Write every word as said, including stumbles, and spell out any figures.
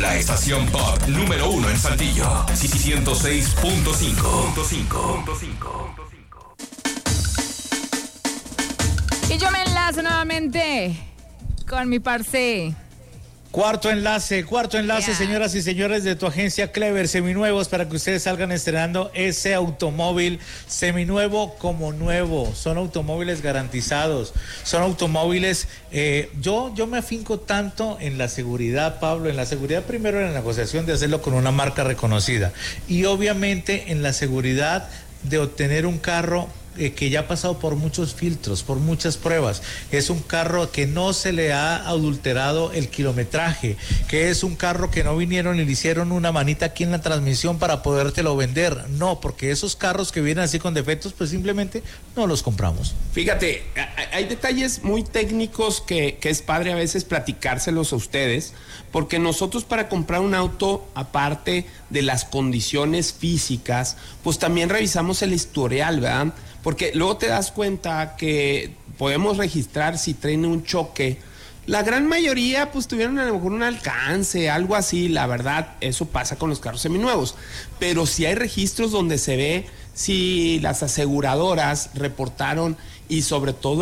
La estación pop número uno en Saltillo. ciento seis punto cinco. Y yo me enlazo nuevamente con mi parce. Cuarto enlace, cuarto enlace, Yeah. señoras y señores de tu agencia Clever, seminuevos para que ustedes salgan estrenando ese automóvil seminuevo como nuevo. Son automóviles garantizados, son automóviles, eh, yo, yo me afinco tanto en la seguridad, Pablo, en la seguridad primero en la negociación de hacerlo con una marca reconocida y obviamente en la seguridad de obtener un carro Eh, que ya ha pasado por muchos filtros, por muchas pruebas. Es un carro que no se le ha adulterado el kilometraje, que es un carro que no vinieron y le hicieron una manita aquí en la transmisión para podértelo vender. No, porque esos carros que vienen así con defectos, pues simplemente no los compramos. Fíjate, hay detalles muy técnicos que, que es padre a veces platicárselos a ustedes, porque nosotros para comprar un auto, aparte de las condiciones físicas, pues también revisamos el historial, ¿verdad? Porque luego te das cuenta que podemos registrar si traen un choque. La gran mayoría pues tuvieron a lo mejor un alcance, algo así, la verdad, eso pasa con los carros seminuevos. Pero si hay registros donde se ve si las aseguradoras reportaron y sobre todo